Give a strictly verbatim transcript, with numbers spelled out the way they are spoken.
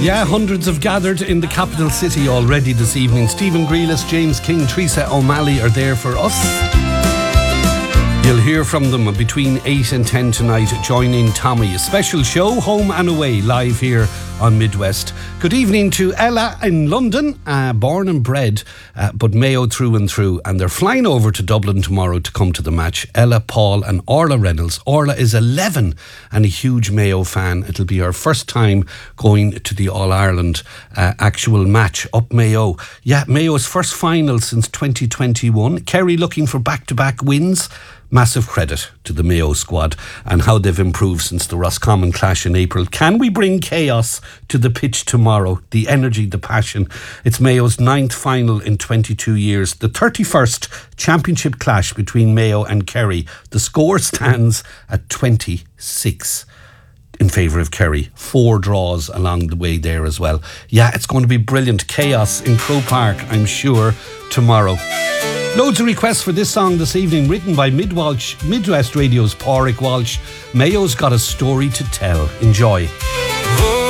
Yeah, hundreds have gathered in the capital city already this evening. Stephen Grealish, James King, Teresa O'Malley are there for us. You'll hear from them between eight and ten tonight. Join in Tommy. A special show, home and away, live here on Midwest. Good evening to Ella in London, uh, born and bred, uh, but Mayo through and through. And they're flying over to Dublin tomorrow to come to the match. Ella, Paul and Orla Reynolds. Orla is eleven and a huge Mayo fan. It'll be her first time going to the All-Ireland uh, actual match up Mayo. Yeah, Mayo's first final since twenty twenty-one. Kerry looking for back-to-back wins. Massive credit to the Mayo squad and how they've improved since the Roscommon clash in April. Can we bring chaos to the pitch tomorrow? The energy, the passion. It's Mayo's ninth final in twenty-two years. The thirty-first championship clash between Mayo and Kerry. The score stands at twenty-six in favour of Kerry. Four draws along the way there as well. Yeah, it's going to be brilliant. Chaos in Croke Park, I'm sure, tomorrow. Loads of requests for this song this evening, written by Mid-Walsh, Midwest Radio's Pádraig Walsh. Mayo's got a story to tell. Enjoy.